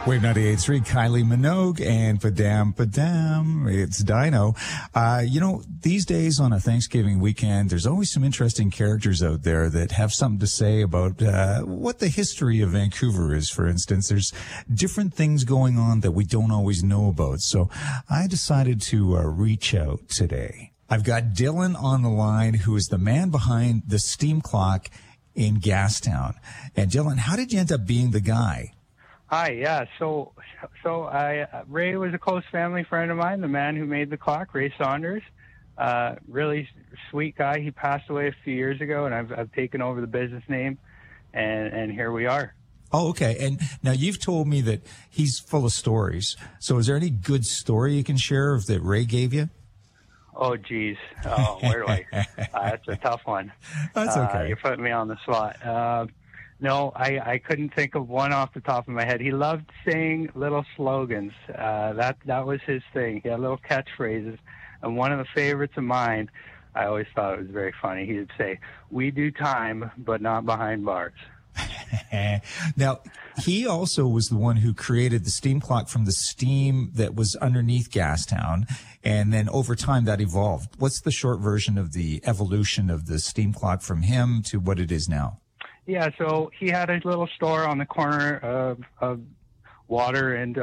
Wave 98.3, Kylie Minogue, and Padam, it's Dino. These days on a Thanksgiving weekend, there's always some interesting characters out there that have something to say about what the history of Vancouver is, for instance. There's different things going on that we don't always know about. So I decided to reach out today. I've got Dylan on the line, who is the man behind the steam clock in Gastown. And Dylan, how did you end up being the guy? Hi, yeah. So Ray was a close family friend of mine, the man who made the clock, Ray Saunders. Really sweet guy. He passed away a few years ago, and I've taken over the business name, and here we are. Oh, okay. And now you've told me that he's full of stories. So is there any good story you can share that Ray gave you? Oh, geez. Oh, where do I? That's a tough one. That's okay. You're putting me on the spot. No, I couldn't think of one off the top of my head. He loved saying little slogans. That was his thing. He had little catchphrases. And one of the favorites of mine, I always thought it was very funny. He would say, "We do time, but not behind bars." Now, he also was the one who created the steam clock from the steam that was underneath Gastown. And then over time that evolved. What's the short version of the evolution of the steam clock from him to what it is now? Yeah, so he had a little store on the corner of Water and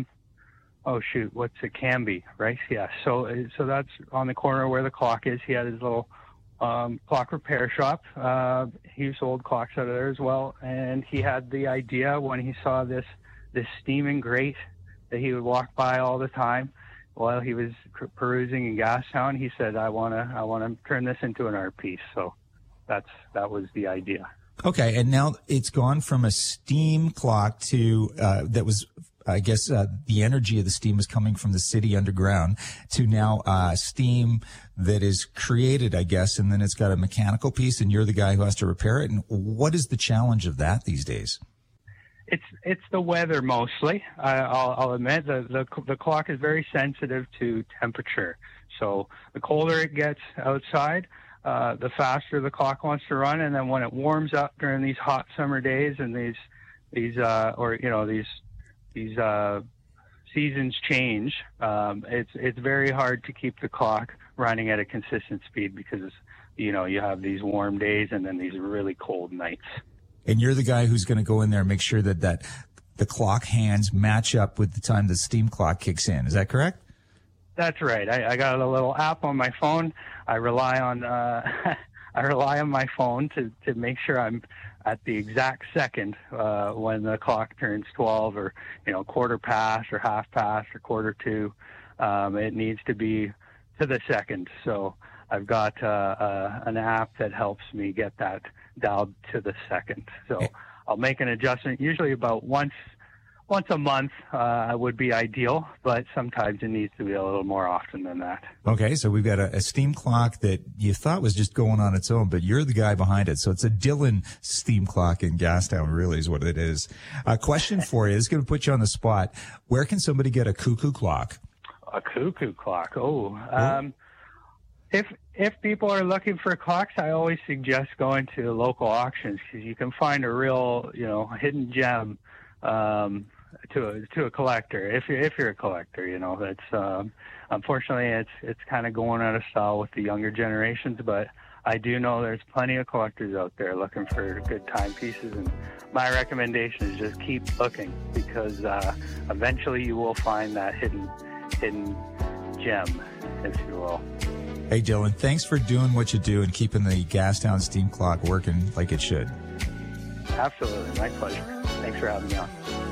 Canby, right? Yeah. So that's on the corner where the clock is. He had his little clock repair shop. He sold clocks out of there as well. And he had the idea when he saw this steaming grate that he would walk by all the time while he was perusing in Gastown. He said, "I want to turn this into an art piece." So that was the idea. Okay, and now it's gone from a steam clock to that was, I guess, the energy of the steam is coming from the city underground to now steam that is created, I guess, and then it's got a mechanical piece, and you're the guy who has to repair it. And what is the challenge of that these days? It's the weather mostly. I'll admit the clock is very sensitive to temperature. So the colder it gets outside, the faster the clock wants to run, and then when it warms up during these hot summer days and these seasons change, it's very hard to keep the clock running at a consistent speed because you have these warm days and then these really cold nights. And you're the guy who's going to go in there and make sure that the clock hands match up with the time the steam clock kicks in. Is that correct? That's right. I got a little app on my phone. I rely on my phone to make sure I'm at the exact second when the clock turns 12 or quarter past or half past or quarter to. It needs to be to the second. So I've got an app that helps me get that dialed to the second. So I'll make an adjustment usually about once a month would be ideal, but sometimes it needs to be a little more often than that. Okay, so we've got a steam clock that you thought was just going on its own, but you're the guy behind it. So it's a Dylan steam clock in Gastown, really is what it is. A question for you, this is going to put you on the spot. Where can somebody get a cuckoo clock? A cuckoo clock? If people are looking for clocks, I always suggest going to local auctions because you can find a real, hidden gem to a collector. If you're a collector, that's unfortunately it's kind of going out of style with the younger generations. But I do know there's plenty of collectors out there looking for good timepieces, and my recommendation is just keep looking because eventually you will find that hidden gem, if you will. Hey, Dylan, thanks for doing what you do and keeping the Gastown steam clock working like it should. Absolutely. My pleasure. Thanks for having me on.